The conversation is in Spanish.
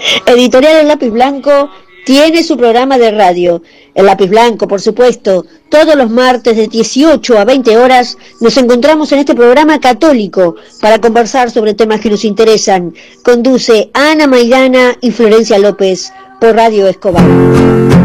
Editorial El Lápiz Blanco tiene su programa de radio. El Lápiz Blanco, por supuesto, todos los martes de 18 a 20 horas nos encontramos en este programa católico para conversar sobre temas que nos interesan. Conduce Ana Maidana y Florencia López por Radio Escobar.